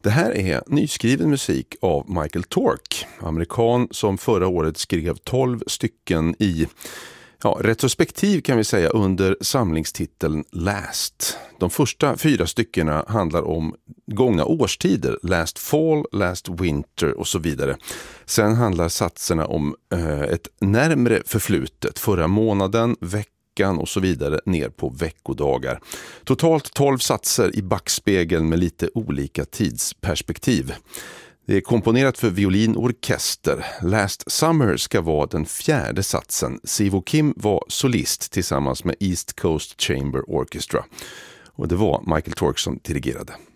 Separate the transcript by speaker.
Speaker 1: Det här är nyskriven musik av Michael Tork, amerikan som förra året skrev 12 stycken i retrospektiv kan vi säga under samlingstiteln Last. De första 4 styckena handlar om gångna årstider, Last Fall, Last Winter och så vidare. Sen handlar satserna om ett närmre förflutet, förra månaden, veckan och så vidare ner på veckodagar. Totalt 12 satser i backspegeln med lite olika tidsperspektiv. Det är komponerat för violinorkester. Last Summer ska vara den 4:e satsen. Sivo Kim var solist tillsammans med East Coast Chamber Orchestra. Och det var Michael Tork som dirigerade.